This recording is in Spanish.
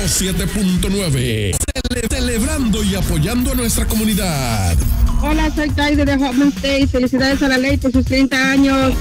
107.9. Celebrando y apoyando a nuestra comunidad. Hola, soy Taide de Hoffman State. Felicidades a la ley por sus 30 años.